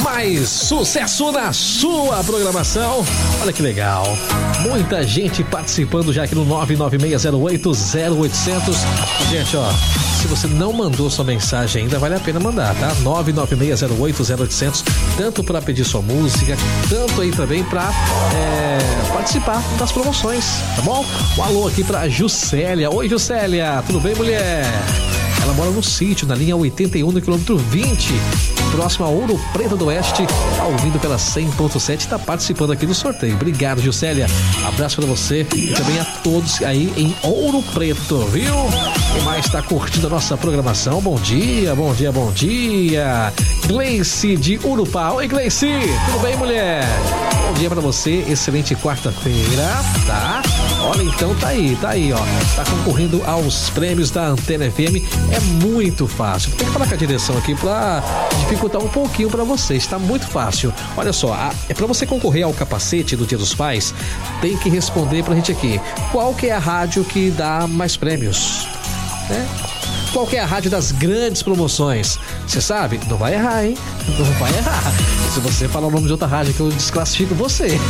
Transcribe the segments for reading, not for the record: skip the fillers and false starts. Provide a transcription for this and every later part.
Mais sucesso na sua programação. Olha que legal. Muita gente participando já aqui no 996080800. Gente, ó, se você não mandou sua mensagem ainda, vale a pena mandar, tá? 996080800, tanto para pedir sua música, tanto aí também para participar das promoções, tá bom? Um alô aqui pra Juscelia. Oi, Juscelia, tudo bem, mulher? Ela mora no sítio, na linha 81 do quilômetro 20, próximo a Ouro Preto do Oeste, tá ouvindo pela 100.7, tá participando aqui do sorteio. Obrigado, Juscelia. Abraço pra você e também a todos aí em Ouro Preto, viu? Quem mais tá curtindo a nossa programação? Bom dia, bom dia, bom dia. Gleice de Urupá. Oi, Gleice, tudo bem, mulher? Bom dia pra você, excelente quarta-feira, tá? Olha, então tá aí, ó. Tá concorrendo aos prêmios da Antena FM. É muito fácil. Tem que falar com a direção aqui pra dificultar um pouquinho pra vocês. Tá muito fácil. Olha só, é pra você concorrer ao capacete do Dia dos Pais, tem que responder pra gente aqui. Qual que é a rádio que dá mais prêmios? Né? Qual que é a rádio das grandes promoções? Você sabe? Não vai errar, hein? Não vai errar. Se você falar o nome de outra rádio que eu desclassifico você.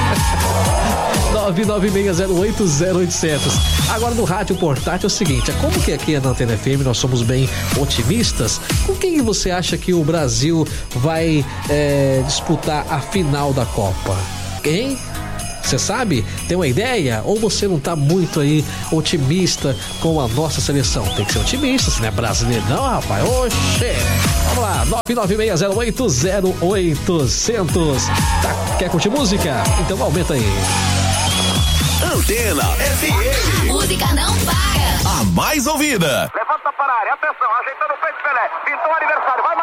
996080800. Agora no rádio portátil é o seguinte, como que aqui na Antena FM nós somos bem otimistas, com quem você acha que o Brasil vai disputar a final da Copa? Quem? Você sabe? Tem uma ideia? Ou você não tá muito aí otimista com a nossa seleção? Tem que ser otimista, se não é brasileiro não, rapaz. Oxê! Vamos lá, 996080800. Tá, quer curtir música? Então aumenta aí. Antena FM. A música não para. A mais ouvida. Levanta para a área, atenção, ajeitando o peito, Pelé. Pintou o aniversário, vai